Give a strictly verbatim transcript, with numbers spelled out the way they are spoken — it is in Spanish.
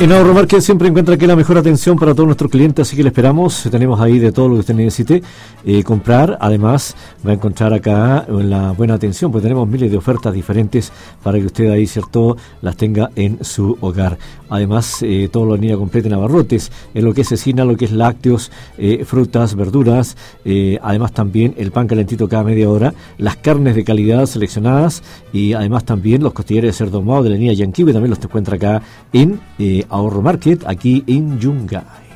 En Ahorro Market siempre encuentra aquí la mejor atención para todos nuestros clientes, así que le esperamos. Tenemos ahí de todo lo que usted necesite eh, comprar. Además, va a encontrar acá la buena atención, porque tenemos miles de ofertas diferentes para que usted ahí, cierto, las tenga en su hogar. Además, eh, todo lo línea completa en abarrotes, en lo que es cecina, lo que es lácteos, eh, frutas, verduras. Eh, además, también el pan calentito cada media hora, las carnes de calidad seleccionadas y además también los costilleros de cerdo ahumado de la línea Yanqui, que también los encuentra acá en eh, Ahorro Market, aquí en Yungay.